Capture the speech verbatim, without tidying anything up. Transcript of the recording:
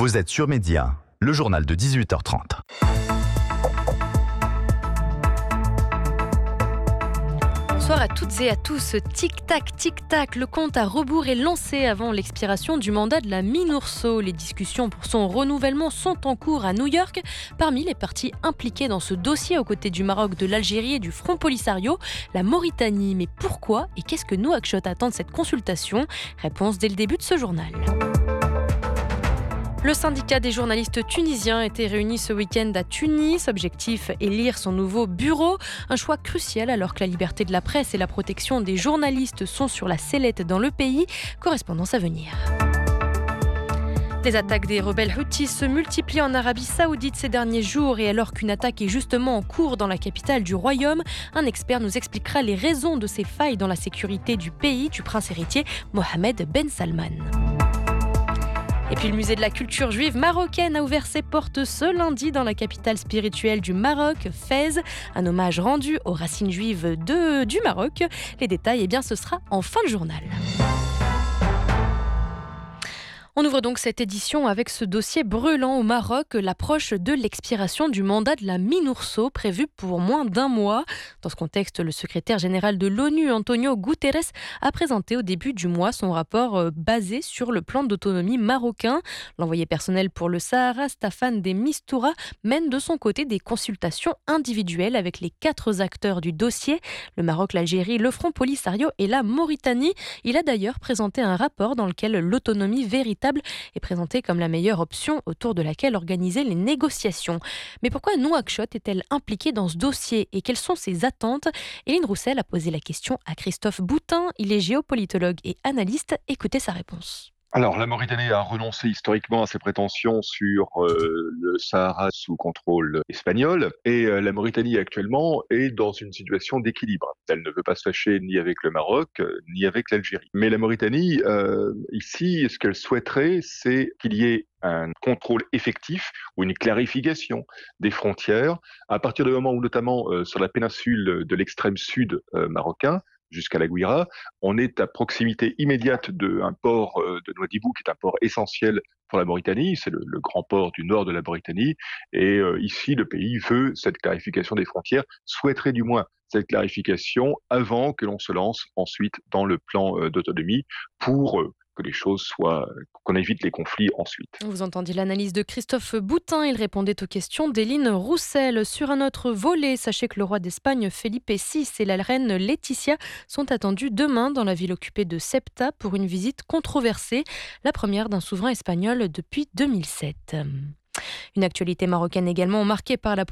Vous êtes sur Média, le journal de dix-huit heures trente. Bonsoir à toutes et à tous. Tic-tac, tic-tac, le compte à rebours est lancé avant l'expiration du mandat de la MINURSO. Les discussions pour son renouvellement sont en cours à New York. Parmi les parties impliquées dans ce dossier aux côtés du Maroc, de l'Algérie et du Front Polisario, la Mauritanie. Mais pourquoi et qu'est-ce que Nouakchott attend de cette consultation ? Réponse dès le début de ce journal. Le syndicat des journalistes tunisiens était réuni ce week-end à Tunis. Objectif, élire son nouveau bureau. Un choix crucial alors que la liberté de la presse et la protection des journalistes sont sur la sellette dans le pays. Correspondance à venir. Les attaques des rebelles Houthis se multiplient en Arabie Saoudite ces derniers jours et alors qu'une attaque est justement en cours dans la capitale du royaume, un expert nous expliquera les raisons de ces failles dans la sécurité du pays du prince héritier Mohamed Ben Salman. Et puis le musée de la culture juive marocaine a ouvert ses portes ce lundi dans la capitale spirituelle du Maroc, Fès. Un hommage rendu aux racines juives de, du Maroc. Les détails, eh bien, ce sera en fin de journal. On ouvre donc cette édition avec ce dossier brûlant au Maroc, l'approche de l'expiration du mandat de la MINURSO prévu pour moins d'un mois. Dans ce contexte, le secrétaire général de l'ONU, Antonio Guterres, a présenté au début du mois son rapport basé sur le plan d'autonomie marocain. L'envoyé personnel pour le Sahara, Staffan de Mistura, mène de son côté des consultations individuelles avec les quatre acteurs du dossier, le Maroc, l'Algérie, le Front Polisario et la Mauritanie. Il a d'ailleurs présenté un rapport dans lequel l'autonomie véritable est présentée comme la meilleure option autour de laquelle organiser les négociations. Mais pourquoi Nouakchott est-elle impliquée dans ce dossier et quelles sont ses attentes ? Éline Roussel a posé la question à Christophe Boutin. Il est géopolitologue et analyste. Écoutez sa réponse. Alors, la Mauritanie a renoncé historiquement à ses prétentions sur euh, le Sahara sous contrôle espagnol et euh, la Mauritanie actuellement est dans une situation d'équilibre. Elle ne veut pas se fâcher ni avec le Maroc euh, ni avec l'Algérie. Mais la Mauritanie, euh, ici, ce qu'elle souhaiterait, c'est qu'il y ait un contrôle effectif ou une clarification des frontières à partir du moment où, notamment euh, sur la péninsule de l'extrême sud euh, marocain, jusqu'à la Gouira, on est à proximité immédiate d'un port euh, de Nouadhibou, qui est un port essentiel pour la Mauritanie, c'est le, le grand port du nord de la Mauritanie, et euh, ici le pays veut cette clarification des frontières, souhaiterait du moins cette clarification avant que l'on se lance ensuite dans le plan euh, d'autonomie pour euh, que les choses soient, qu'on évite les conflits ensuite. Vous entendiez l'analyse de Christophe Boutin. Il répondait aux questions d'Éline Roussel. Sur un autre volet, sachez que le roi d'Espagne Felipe six et la reine Laetitia sont attendus demain dans la ville occupée de Ceuta pour une visite controversée, la première d'un souverain espagnol depuis deux mille sept. Une actualité marocaine également marquée par la